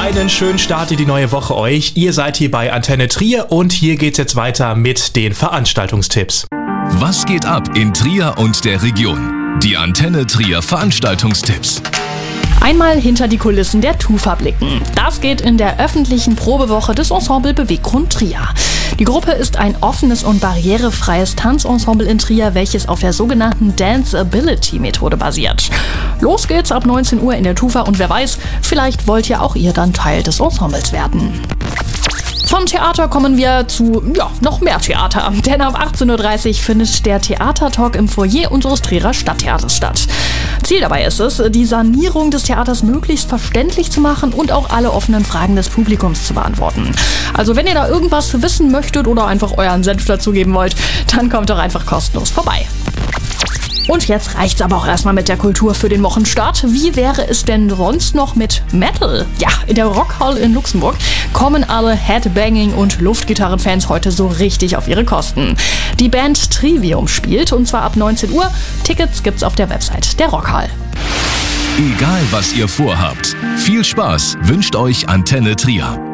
Einen schönen Start in die neue Woche euch. Ihr seid hier bei Antenne Trier und hier geht's jetzt weiter mit den Veranstaltungstipps. Was geht ab in Trier und der Region? Die Antenne Trier Veranstaltungstipps. Einmal hinter die Kulissen der TUFA blicken. Das geht in der öffentlichen Probewoche des Ensemble Beweggrund Trier. Die Gruppe ist ein offenes und barrierefreies Tanzensemble in Trier, welches auf der sogenannten Dance-Ability-Methode basiert. Los geht's ab 19 Uhr in der TUFA und wer weiß, vielleicht wollt ja auch ihr dann Teil des Ensembles werden. Vom Theater kommen wir zu, noch mehr Theater. Denn ab 18.30 Uhr findet der Theatertalk im Foyer unseres Trierer Stadttheaters statt. Ziel dabei ist es, die Sanierung des Theaters möglichst verständlich zu machen und auch alle offenen Fragen des Publikums zu beantworten. Also wenn ihr da irgendwas wissen möchtet oder einfach euren Senf dazugeben wollt, dann kommt doch einfach kostenlos vorbei. Und jetzt reicht's aber auch erstmal mit der Kultur für den Wochenstart. Wie wäre es denn sonst noch mit Metal? Ja, in der Rockhall in Luxemburg kommen alle Headbanging- und Luftgitarrenfans heute so richtig auf ihre Kosten. Die Band Trivium spielt und zwar ab 19 Uhr. Tickets gibt's auf der Website der Rockhall. Egal was ihr vorhabt, viel Spaß wünscht euch Antenne Trier.